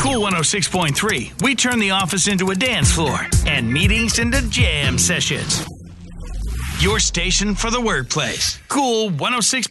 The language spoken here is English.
Cool 106.3, we turn the office into a dance floor and meetings into jam sessions. Your station for the workplace. Cool 106.3.